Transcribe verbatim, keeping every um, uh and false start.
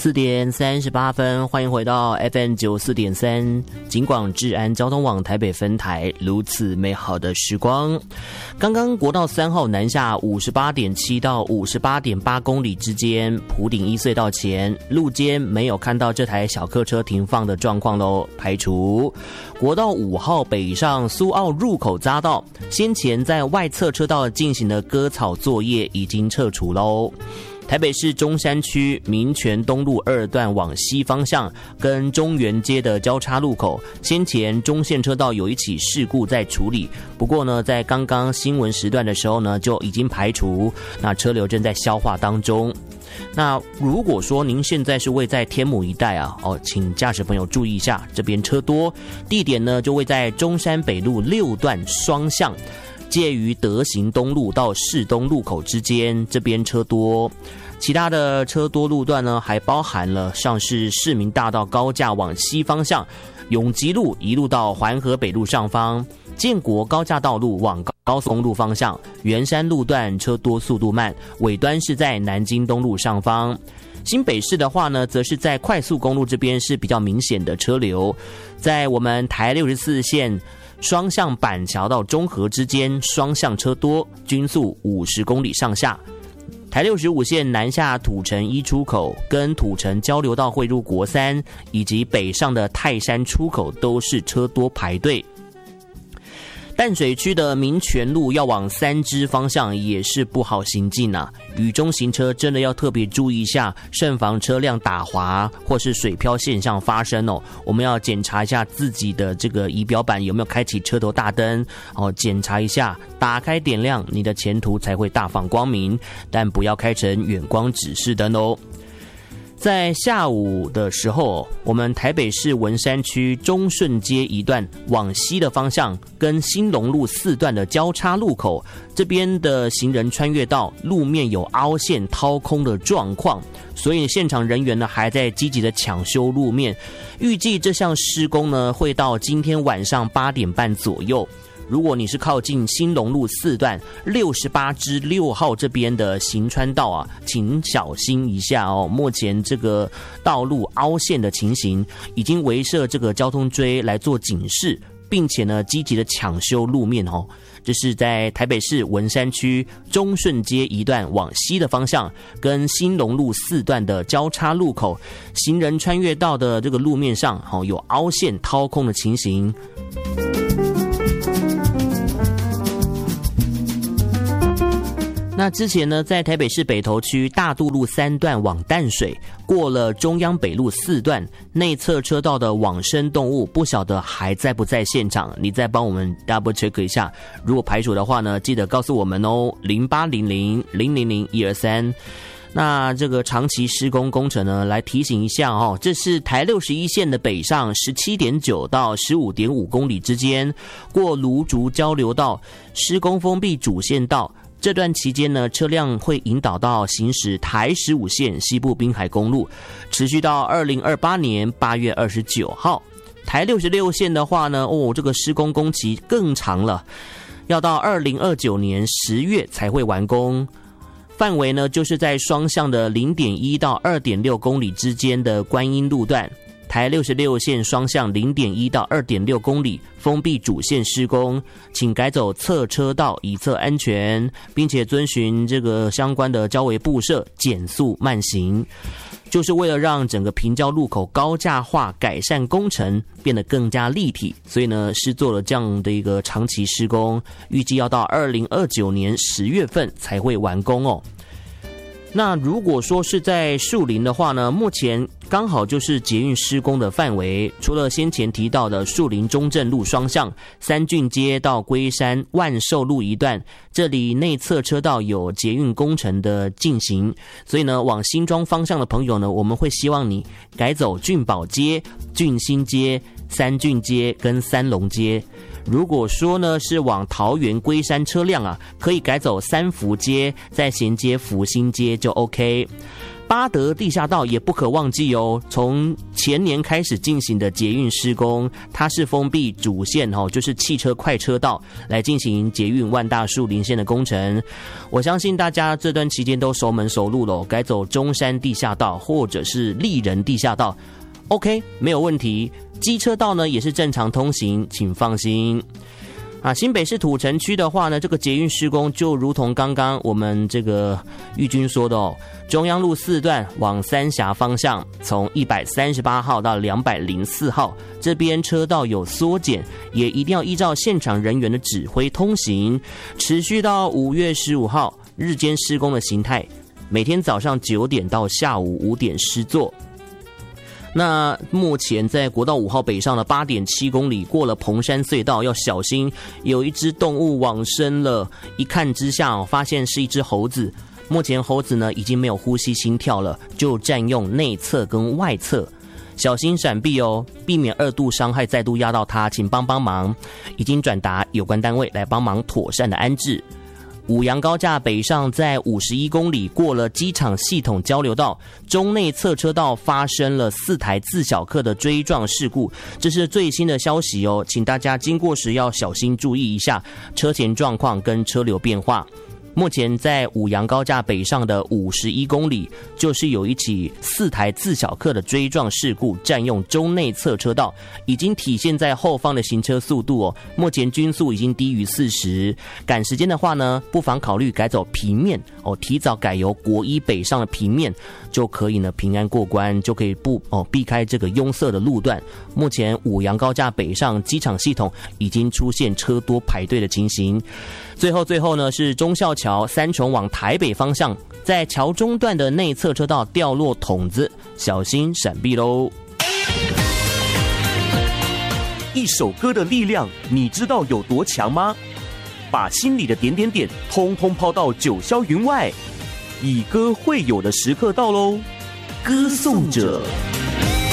四点三十八分，欢迎回到 F M 九四点三警广治安交通网台北分台，如此美好的时光。刚刚国道三号南下五十八点七到五十八点八公里之间，埔顶一隧道前路肩没有看到这台小客车停放的状况咯，排除。国道五号北上苏澳入口匝道，先前在外侧车道进行的割草作业已经撤除咯。台北市中山区民权东路二段往西方向跟中原街的交叉路口，先前中线车道有一起事故在处理，不过呢，在刚刚新闻时段的时候呢，就已经排除，那车流正在消化当中。那如果说您现在是位在天母一带啊，哦，请驾驶朋友注意一下，这边车多，地点呢就位在中山北路六段双向。介于德行东路到市东路口之间，这边车多。其他的车多路段呢，还包含了像是市民大道高架往西方向，永吉路一路到环河北路上方，建国高架道路往高速公路方向，圆山路段车多速度慢，尾端是在南京东路上方。新北市的话呢，则是在快速公路这边是比较明显的车流，在我们台六十四线双向板桥到中和之间双向车多，均速五十公里上下。台六十五线南下土城一出口跟土城交流道汇入国三，以及北上的泰山出口都是车多排队。淡水区的民权路要往三芝方向也是不好行进啊，雨中行车真的要特别注意一下，慎防车辆打滑或是水漂现象发生哦。我们要检查一下自己的这个仪表板有没有开启车头大灯哦，检查一下，打开点亮，你的前途才会大放光明，但不要开成远光指示灯哦。在下午的时候，我们台北市文山区中顺街一段往西的方向跟新隆路四段的交叉路口，这边的行人穿越道路面有凹陷掏空的状况，所以现场人员呢还在积极的抢修路面，预计这项施工呢会到今天晚上八点半左右。如果你是靠近新隆路四段六十八至六号这边的行穿道啊，请小心一下哦。目前这个道路凹陷的情形，已经围设这个交通锥来做警示，并且呢积极的抢修路面哦。这是在台北市文山区中顺街一段往西的方向，跟新隆路四段的交叉路口，行人穿越道的这个路面上哦有凹陷掏空的情形。那之前呢，在台北市北投区大渡路三段往淡水，过了中央北路四段内侧车道的往生动物，不晓得还在不在现场？你再帮我们 double check 一下，如果排除的话呢，记得告诉我们哦，零八零零零零零一二三。那这个长期施工工程呢，来提醒一下哦，这是台六十一线的北上十七点九到十五点五公里之间，过芦竹交流道施工封闭主线道。这段期间呢，车辆会引导到行驶台十五线西部滨海公路，持续到二零二八年八月二十九号。台六十六线的话呢，哦，这个施工工期更长了，要到二零二九年十月才会完工。范围呢，就是在双向的零点一到二点六公里之间的观音路段。台六十六线双向零点一到二点六公里封闭主线施工，请改走侧车道以策安全，并且遵循这个相关的交维布设，减速慢行，就是为了让整个平交路口高架化改善工程变得更加立体，所以呢是做了这样的一个长期施工，预计要到二零二九年十月份才会完工哦。那如果说是在树林的话呢，目前刚好就是捷运施工的范围，除了先前提到的树林中正路双向、三郡街到龟山万寿路一段，这里内侧车道有捷运工程的进行，所以呢，往新庄方向的朋友呢，我们会希望你改走郡宝街、郡新街、三郡街跟三龙街。如果说呢是往桃园龟山车辆啊，可以改走三福街，再衔接福兴街就 OK。 八德地下道也不可忘记哦，从前年开始进行的捷运施工，它是封闭主线哦，就是汽车快车道来进行捷运万大树林线的工程。我相信大家这段期间都熟门熟路了，改走中山地下道或者是立人地下道 OK 没有问题，机车道呢也是正常通行，请放心。啊，新北市土城区的话呢，这个捷运施工就如同刚刚我们这个玉君说的哦，中央路四段往三峡方向，从一百三十八号到两百零四号这边车道有缩减，也一定要依照现场人员的指挥通行，持续到五月十五号日间施工的形态，每天早上九点到下午五点施作。那目前在国道五号北上的 八点七公里，过了蓬山隧道要小心，有一只动物往生了，一看之下、哦、发现是一只猴子，目前猴子呢已经没有呼吸心跳了，就占用内侧跟外侧，小心闪避哦，避免二度伤害再度压到它，请帮帮忙，已经转达有关单位来帮忙妥善的安置。五杨高架北上在五十一公里，过了机场系统交流道，中内侧车道发生了四台自小客的追撞事故，这是最新的消息哦，请大家经过时要小心注意一下车前状况跟车流变化。目前在五杨高架北上的五十一公里，就是有一起四台自小客的追撞事故，占用中内侧车道，已经体现在后方的行车速度哦。目前均速已经低于四十，赶时间的话呢，不妨考虑改走平面哦，提早改由国一北上的平面，就可以呢平安过关，就可以不哦避开这个拥塞的路段。目前五杨高架北上机场系统已经出现车多排队的情形。最后最后呢是忠孝桥三重往台北方向，在桥中段的内侧车道掉落筒子，小心闪避喽。 一首歌的力量，你知道有多强吗？把心里的点点点，通通抛到九霄云外，以歌会友的时刻到喽！歌颂者。